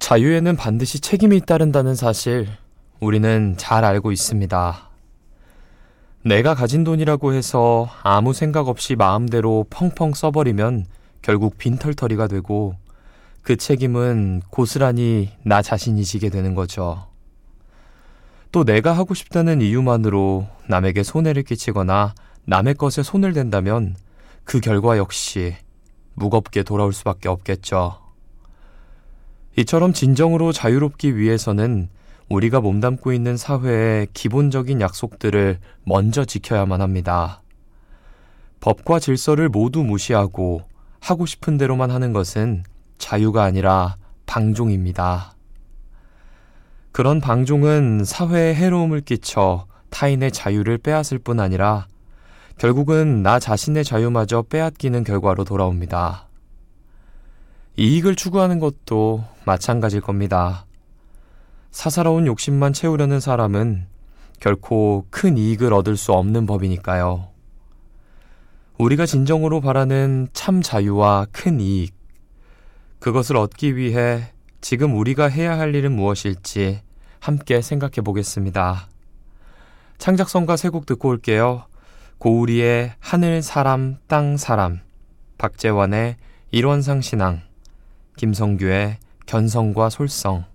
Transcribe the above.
자유에는 반드시 책임이 따른다는 사실 우리는 잘 알고 있습니다. 내가 가진 돈이라고 해서 아무 생각 없이 마음대로 펑펑 써버리면 결국 빈털터리가 되고 그 책임은 고스란히 나 자신이 지게 되는 거죠. 또 내가 하고 싶다는 이유만으로 남에게 손해를 끼치거나 남의 것에 손을 댄다면 그 결과 역시 무겁게 돌아올 수밖에 없겠죠. 이처럼 진정으로 자유롭기 위해서는 우리가 몸담고 있는 사회의 기본적인 약속들을 먼저 지켜야만 합니다. 법과 질서를 모두 무시하고 하고 싶은 대로만 하는 것은 자유가 아니라 방종입니다. 그런 방종은 사회에 해로움을 끼쳐 타인의 자유를 빼앗을 뿐 아니라 결국은 나 자신의 자유마저 빼앗기는 결과로 돌아옵니다. 이익을 추구하는 것도 마찬가지일 겁니다. 사사로운 욕심만 채우려는 사람은 결코 큰 이익을 얻을 수 없는 법이니까요. 우리가 진정으로 바라는 참 자유와 큰 이익, 그것을 얻기 위해 지금 우리가 해야 할 일은 무엇일지 함께 생각해 보겠습니다. 창작성가 세 곡 듣고 올게요. 고우리의 하늘 사람 땅 사람, 박재환의 일원상 신앙, 김성규의 견성과 솔성,